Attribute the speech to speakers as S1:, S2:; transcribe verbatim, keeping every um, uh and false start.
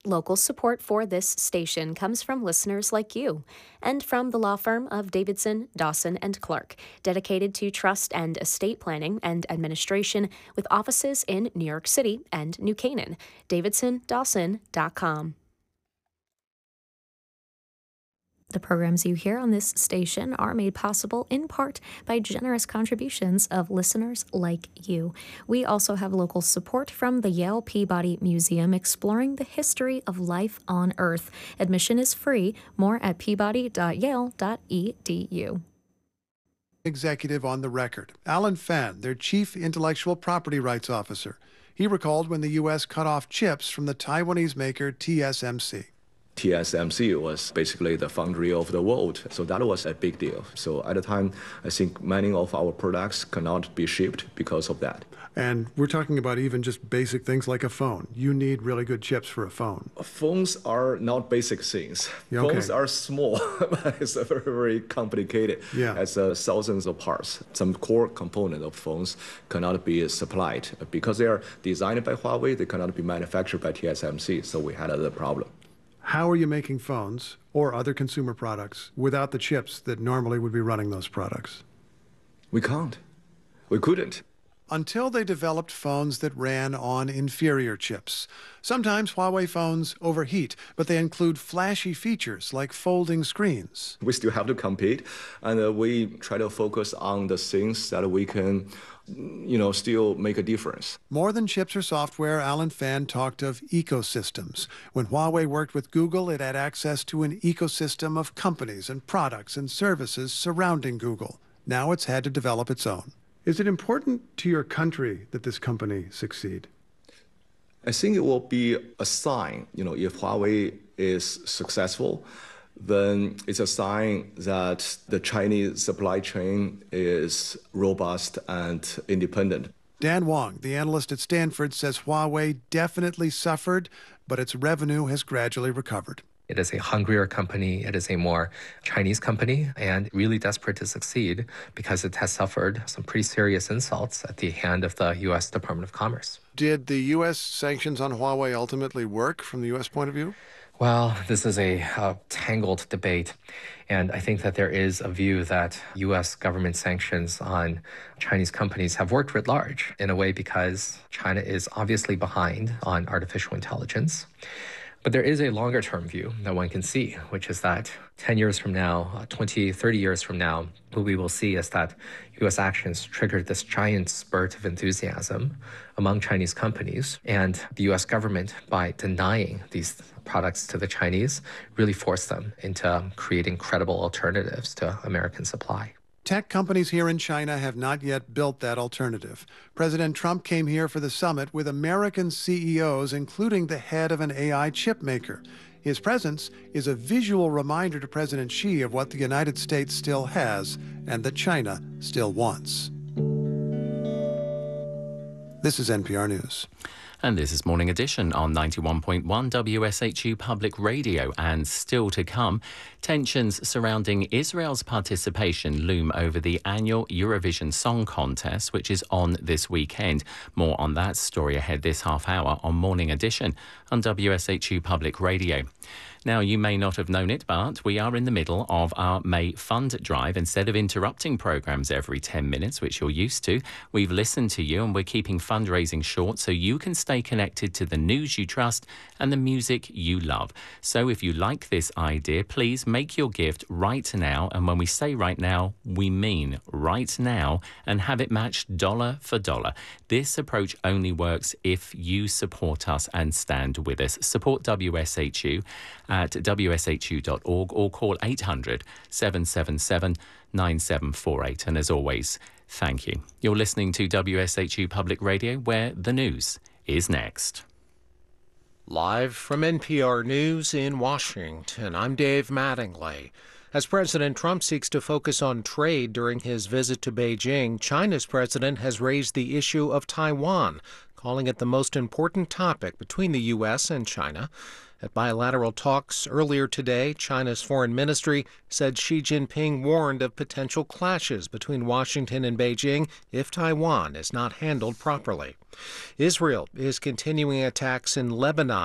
S1: Local support for this station comes from listeners like you and from the law firm of Davidson, Dawson, and Clark, dedicated to trust and estate planning and administration with offices in New York City and New Canaan. davidson dawson dot com. The programs you hear on this station are made possible in part by generous contributions of listeners like you. We also have local support from the Yale Peabody Museum exploring the history of life on Earth. Admission is free. More at peabody dot yale dot e d u.
S2: Executive on the record, Alan Fan, their chief intellectual property rights officer. He recalled when the U S cut off chips from the Taiwanese maker T S M C.
S3: T S M C was basically the foundry of the world, so that was a big deal. So at the time, I think many of our products cannot be shipped because of that.
S2: And we're talking about even just basic things like a phone. You need really good chips for a phone.
S3: Phones are not basic things.
S2: Yeah, okay.
S3: Phones are small, but it's very, very complicated.
S2: Yeah.
S3: It's uh, thousands of parts. Some core component of phones cannot be supplied. Because they are designed by Huawei, they cannot be manufactured by T S M C, so we had a problem.
S2: How are you making phones or other consumer products without the chips that normally would be running those products?
S3: We can't. We couldn't.
S2: Until they developed phones that ran on inferior chips. Sometimes Huawei phones overheat, but they include flashy features like folding screens.
S3: We still have to compete, and uh, we try to focus on the things that we can, you know, still make a difference.
S2: More than chips or software, Alan Fan talked of ecosystems. When Huawei worked with Google, it had access to an ecosystem of companies and products and services surrounding Google. Now it's had to develop its own. Is it important to your country that this company succeed?
S3: I think it will be a sign, you know, if Huawei is successful, then it's a sign that the Chinese supply chain is robust and independent.
S2: Dan Wang, the analyst at Stanford, says Huawei definitely suffered, but its revenue has gradually recovered.
S4: It is a hungrier company. It is a more Chinese company and really desperate to succeed because it has suffered some pretty serious insults at the hand of the U S Department of Commerce.
S2: Did the U S sanctions on Huawei ultimately work from the U S point of view?
S4: Well, this is a, a tangled debate, and I think that there is a view that U S government sanctions on Chinese companies have worked writ large in a way because China is obviously behind on artificial intelligence. But there is a longer-term view that one can see, which is that ten years from now, twenty, thirty years from now, what we will see is that U S actions triggered this giant spurt of enthusiasm among Chinese companies, and the U S government, by denying these products to the Chinese, really forced them into creating credible alternatives to American supply.
S2: Tech companies here in China have not yet built that alternative. President Trump came here for the summit with American C E Os, including the head of an A I chip maker. His presence is a visual reminder to President Xi of what the United States still has and that China still wants. This is N P R News.
S5: And this is Morning Edition on ninety-one point one W S H U Public Radio. And still to come, tensions surrounding Israel's participation loom over the annual Eurovision Song Contest, which is on this weekend. More on that story ahead this half hour on Morning Edition on W S H U Public Radio. Now, you may not have known it, but we are in the middle of our May Fund Drive. Instead of interrupting programmes every ten minutes, which you're used to, we've listened to you and we're keeping fundraising short so you can stay connected to the news you trust and the music you love. So if you like this idea, please make your gift right now. And when we say right now, we mean right now, and have it matched dollar for dollar. This approach only works if you support us and stand with us. Support W S H U at w s h u dot org or call eight hundred, seven seven seven, nine seven four eight. And as always, thank you. You're listening to W S H U Public Radio, where the news is next.
S6: Live from N P R News in Washington, I'm Dave Mattingly. As President Trump seeks to focus on trade during his visit to Beijing, China's president has raised the issue of Taiwan, calling it the most important topic between the U S and China. At bilateral talks earlier today, China's foreign ministry said Xi Jinping warned of potential clashes between Washington and Beijing if Taiwan is not handled properly. Israel is continuing attacks in Lebanon